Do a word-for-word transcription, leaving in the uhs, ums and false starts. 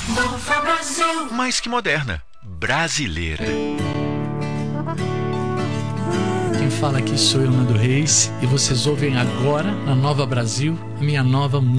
Nova Brasil. Mais que moderna, brasileira. Quem fala aqui sou eu, Nando Reis, e vocês ouvem agora, na Nova Brasil, a minha nova música.